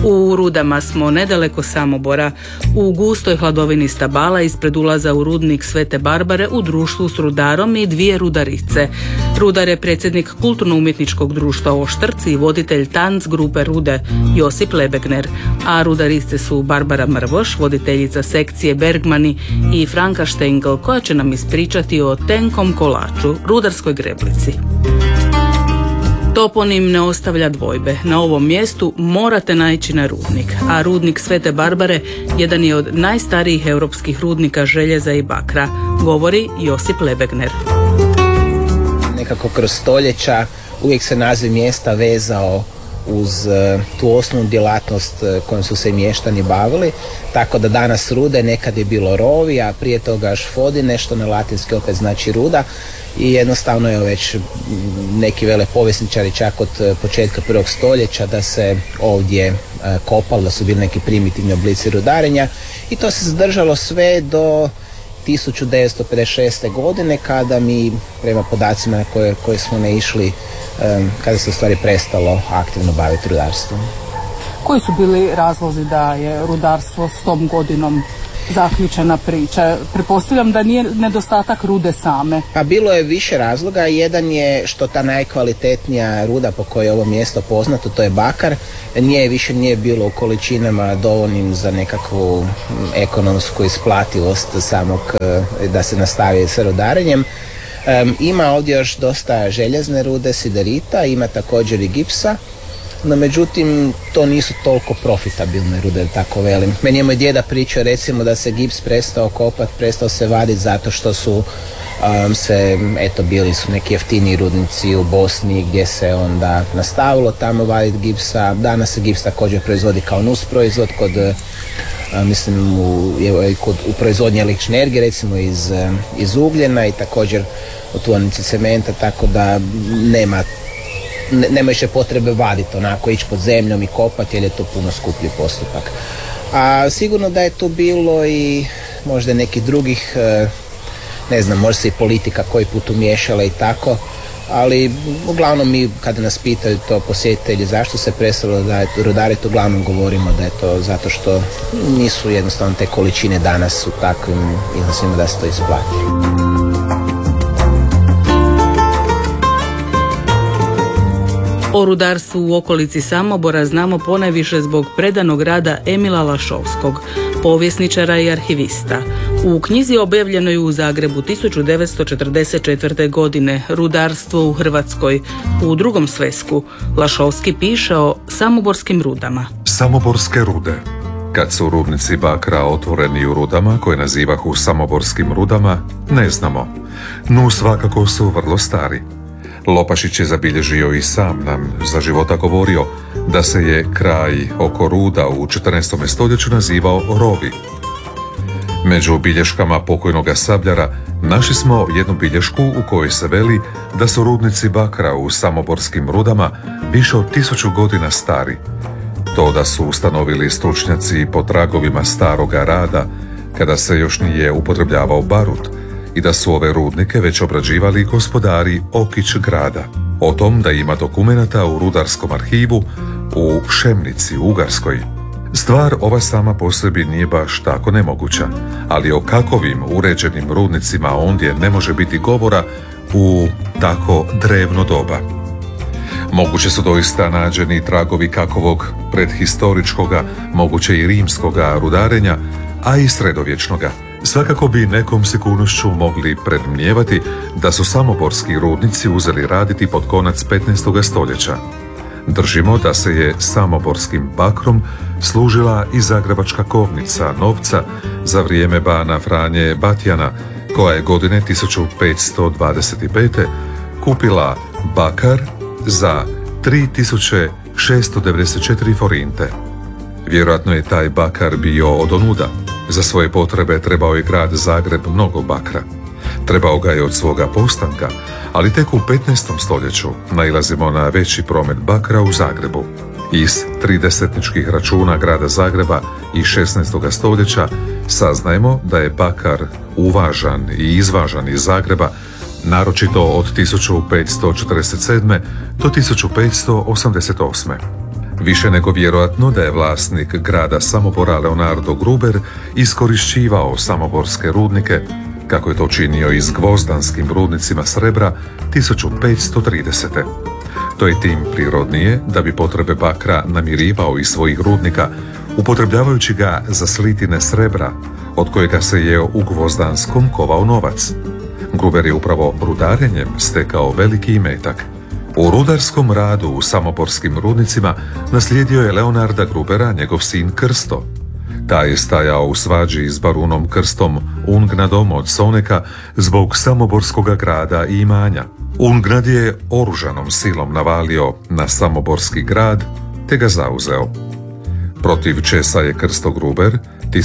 U Rudama smo nedaleko Samobora, u gustoj hladovini stabala ispred ulaza u rudnik Svete Barbare u društvu s rudarom i dvije rudarice. Rudar je predsjednik Kulturno-umjetničkog društva Oštrc i voditelj tanc grupe Rude Josip Lebegner, a rudarice su Barbara Mrvoš, voditeljica sekcije Bergmani, i Franka Štengl, koja će nam ispričati o tenkom kolaču, rudarskoj greblici. Toponim ne ostavlja dvojbe. Na ovom mjestu morate naići na rudnik, a rudnik Svete Barbare jedan je od najstarijih europskih rudnika željeza i bakra, govori Josip Lebegner. Nekako kroz stoljeća uvijek se naziv mjesta vezao uz tu osnovnu djelatnost kojom su se i mještani bavili, tako da danas Rude, nekad je bilo rovi, a prije toga Šfodine, što na latinski opet znači ruda, i jednostavno je već neki vele povjesničari čak od početka 1. stoljeća da se ovdje kopalo, da su bili neki primitivni oblici rudarenja, i to se zadržalo sve do 1956. godine kada mi, prema podacima na koje smo naišli, kada se u stvari prestalo aktivno baviti rudarstvom. Koji su bili razlozi da je rudarstvo s tom godinom zaključena priča? Pretpostavljam da nije nedostatak rude same. Pa bilo je više razloga. Jedan je što ta najkvalitetnija ruda po kojoj je ovo mjesto poznato, to je bakar, nije bilo u količinama dovoljnim za nekakvu ekonomsku isplativost samog da se nastavi sa rudarenjem. Ima ovdje još dosta željezne rude, siderita, ima također i gipsa, no međutim to nisu toliko profitabilne rude, tako velim. Meni je moj djeda pričao recimo da se gips prestao kopati, prestao se vaditi zato što su bili su neki jeftini rudnici u Bosni gdje se onda nastavilo tamo vaditi gipsa. Danas se gips također proizvodi kao nus proizvod kod u proizvodnji električne energije, recimo iz ugljena, i također u tvornici cementa, tako da nema više potrebe vaditi, onako ići pod zemljom i kopati, jer je to puno skuplji postupak. A sigurno da je tu bilo i možda nekih drugih, možda se i politika koji put umiješala i tako, ali uglavnom mi kada nas pitaju to posjetitelji zašto se prestalo rudariti, uglavnom govorimo da je to zato što nisu jednostavno te količine danas u takvim iznosima da se to isplati. O rudarstvu u okolici Samobora znamo ponajviše zbog predanog rada Emila Lašovskog, povjesničara i arhivista. U knjizi objavljenoj u Zagrebu 1944. godine Rudarstvo u Hrvatskoj u drugom svesku, Lašovski piše o samoborskim rudama. Samoborske rude. Kad su rudnici bakra otvoreni u rudama, koje nazivahu samoborskim rudama, ne znamo. No svakako su vrlo stari. Lopašić je zabilježio i sam nam za života govorio da se je kraj oko ruda u 14. stoljeću nazivao rovi. Među bilješkama pokojnoga Sabljara našli smo jednu bilješku u kojoj se veli da su rudnici bakra u samoborskim rudama više od 1000 godina stari. To da su ustanovili stručnjaci po tragovima staroga rada kada se još nije upotrebljavao barut, i da su ove rudnike već obrađivali gospodari Okić grada. O tom da ima dokumenata u rudarskom arhivu u Šemnici u Ugarskoj. Stvar ova sama po sebi nije baš tako nemoguća, ali o kakovim uređenim rudnicima ondje ne može biti govora u tako drevno doba. Moguće su doista nađeni tragovi kakovog predhistoričkoga, moguće i rimskoga rudarenja, a i sredovječnoga. Svakako bi nekom sigurnošću mogli predmnijevati da su samoborski rudnici uzeli raditi pod konac 15. stoljeća. Držimo da se je samoborskim bakrom služila i zagrebačka kovnica novca za vrijeme bana Franje Batjana, koja je godine 1525. kupila bakar za 3694 forinte. Vjerojatno je taj bakar bio od onuda. Za svoje potrebe trebao je grad Zagreb mnogo bakra. Trebao ga je od svoga postanka, ali tek u 15. stoljeću nailazimo na veći promet bakra u Zagrebu. Iz 30-tničkih računa grada Zagreba i 16. stoljeća saznajemo da je bakar uvažan i izvažan iz Zagreba, naročito od 1547. do 1588. Više nego vjerojatno da je vlasnik grada Samobora Leonardo Gruber iskorišćivao samoborske rudnike, kako je to činio i s gvozdanskim rudnicima srebra 1530. To je tim prirodnije da bi potrebe bakra namirivao iz svojih rudnika, upotrebljavajući ga za slitine srebra, od kojega se je u Gvozdanskom kovao novac. Gruber je upravo rudarenjem stekao veliki imetak. U rudarskom radu u samoborskim rudnicima naslijedio je Leonarda Grubera njegov sin Krsto. Taj je stajao u svađi s barunom Krstom Ungnadom od Soneka zbog samoborskoga grada i imanja. Ungnad je oružanom silom navalio na samoborski grad te ga zauzeo. Protiv česa je Krsto Gruber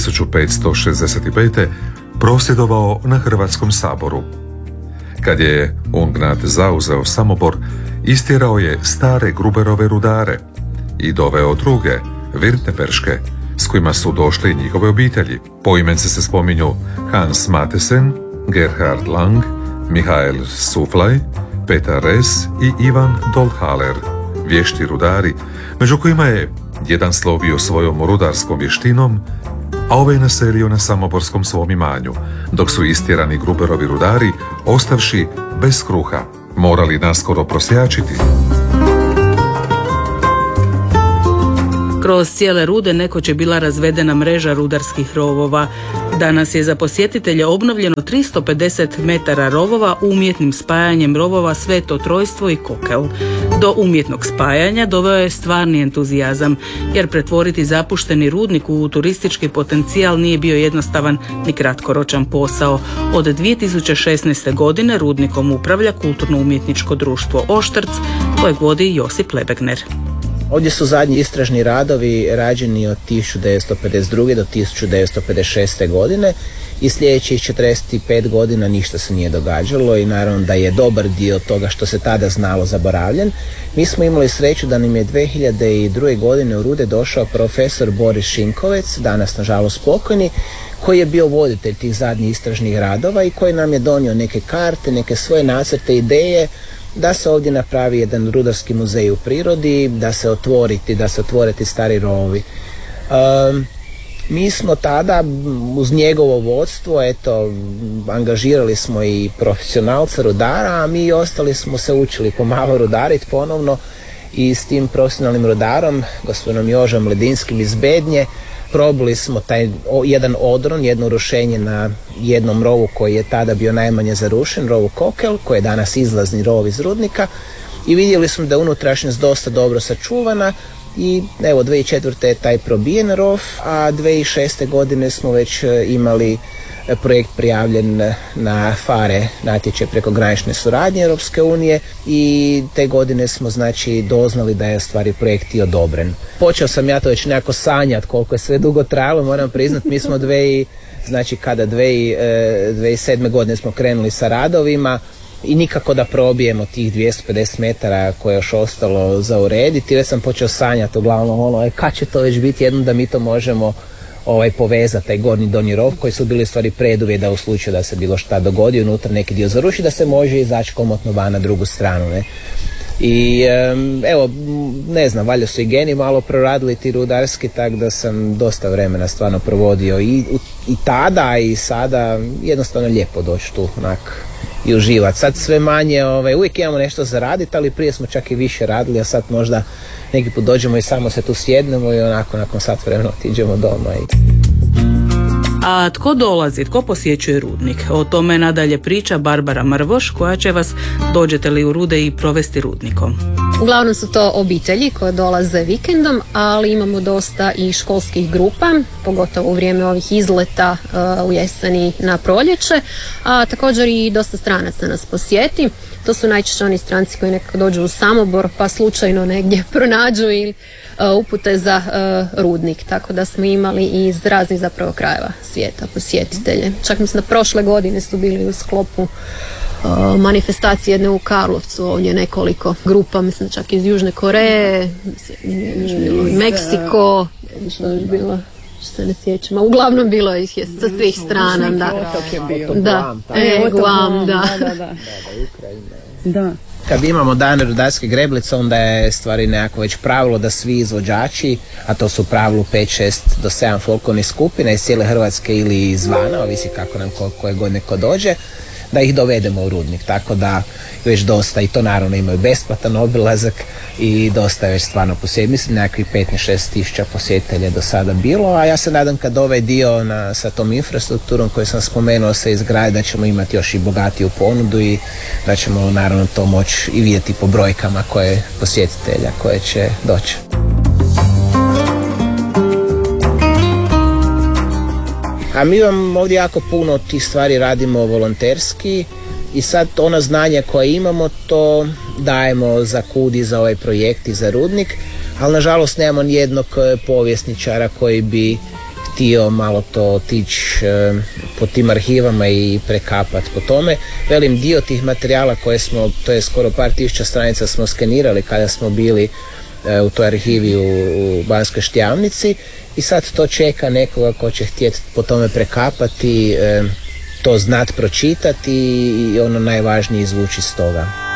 1565. prosvjedovao na Hrvatskom saboru. Kad je Ungnad zauzeo Samobor, istjerao je stare Gruberove rudare i doveo druge, Virtneperške, s kojima su došli njihove obitelji. Poimence se spominju Hans Matesen, Gerhard Lang, Mihael Suflaj, Petar Res i Ivan Dolhaler, vješti rudari, među kojima je jedan slovio svojom rudarskom vještinom, a ovaj naselio na samoborskom svom imanju, dok su istjerani Gruberovi rudari, ostavši bez kruha, morali naskoro prosjačiti. Kroz cijele rude nekoć je bila razvedena mreža rudarskih rovova. Danas je za posjetitelje obnovljeno 350 metara rovova umjetnim spajanjem rovova Sveto Trojstvo i Kokel. Do umjetnog spajanja doveo je stvarni entuzijazam, jer pretvoriti zapušteni rudnik u turistički potencijal nije bio jednostavan ni kratkoročan posao. Od 2016. godine rudnikom upravlja Kulturno-umjetničko društvo Oštrc, kojeg vodi Josip Lebegner. Ovdje su zadnji istražni radovi rađeni od 1952. do 1956. godine i sljedećih 45 godina ništa se nije događalo i naravno da je dobar dio toga što se tada znalo zaboravljen. Mi smo imali sreću da nam je 2002. godine u rude došao profesor Boris Šinkovec, danas nažalost pokojni, koji je bio voditelj tih zadnjih istražnih radova i koji nam je donio neke karte, neke svoje nacrte, ideje da se ovdje napravi jedan rudarski muzej u prirodi, da se otvore ti stari rovovi. Mi smo tada uz njegovo vodstvo angažirali smo i profesionalca rudara, a mi ostali smo se učili pomalo rudariti ponovno i s tim profesionalnim rudarom, gospodinom Jožom Ledinskim iz Bednje, probili smo taj jedan odron, jedno urušenje na jednom rovu koji je tada bio najmanje zarušen, rovu Kokel, koji je danas izlazni rov iz rudnika, i vidjeli smo da je unutrašnjost dosta dobro sačuvana i evo 2004. je taj probijen rov, a 2006. godine smo već imali projekt prijavljen na FARE, natječaj prekogranične suradnje Europske unije, i te godine smo doznali da je stvari projekt i odobren. Počeo sam ja to već nekako sanjati koliko je sve dugo trajalo, moram priznati, mi smo 2007. godine smo krenuli sa radovima i nikako da probijemo tih 250 metara koje je još ostalo za urediti. Već sam počeo sanjati uglavnom kad će to već biti jednom da mi to možemo povezati, taj gornji donji rov, koji su bili stvari preduvjet da u slučaju da se bilo šta dogodi unutra neki dio zaruši, da se može izaći komotno van na drugu stranu, ne? I evo, ne znam, valjda su i geni malo proradili ti rudarski, tako da sam dosta vremena stvarno provodio i tada i sada. Jednostavno lijepo doći tu i uživati. Sad sve manje, uvijek imamo nešto za raditi, ali prije smo čak i više radili, a sad možda neki put dođemo i samo se tu sjednemo i nakon sat vremena otiđemo doma. A tko dolazi, tko posjećuje rudnik? O tome nadalje priča Barbara Mrvoš, koja će vas, dođete li u rude, i provesti rudnikom. Uglavnom su to obitelji koje dolaze vikendom, ali imamo dosta i školskih grupa, pogotovo u vrijeme ovih izleta u jeseni na proljeće, a također i dosta stranaca nas posjeti. To su najčešće oni stranci koji nekako dođu u Samobor pa slučajno negdje pronađu ili upute za rudnik, tako da smo imali i iz raznih zapravo krajeva svijeta posjetitelje. Čak mislim da prošle godine su bili u sklopu manifestacije jedne u Karlovcu, ovdje nekoliko grupa, mislim čak iz Južne Koreje, Meksiko, što je bilo, što se ne sjećam, a uglavnom bilo ih je sa svih strana, da. Guam, da. Kad imamo dane rudarske greblice, onda je stvari nekako već pravilo da svi izvođači, a to su u pravilu 5, 6 do 7 folkovnih skupina iz cijele Hrvatske ili izvana, ovisi kako nam koje god neko dođe, da ih dovedemo u rudnik, tako da već dosta, i to naravno imaju besplatan obilazak i dosta je već stvarno posjetitelja, mislim nekakvih 15-16 tisuća posjetitelja do sada bilo, a ja se nadam kad ovaj dio sa tom infrastrukturom koju sam spomenuo se izgradi, da ćemo imati još i bogatiju ponudu i da ćemo naravno to moći i vidjeti po brojkama koje posjetitelja koje će doći. A mi vam ovdje jako puno tih stvari radimo volonterski i sad ono znanje koje imamo to dajemo za KUD i za ovaj projekt i za rudnik, ali nažalost nemamo nijednog povjesničara koji bi htio malo to otići po tim arhivama i prekapat po tome. Velim, dio tih materijala koje smo, to je skoro par tisuća stranica smo skenirali kada smo bili u toj arhivi u Banskoj Štiavnici i sad to čeka nekoga ko će htjeti po tome prekapati, to znat pročitati i ono najvažnije izvući iz toga.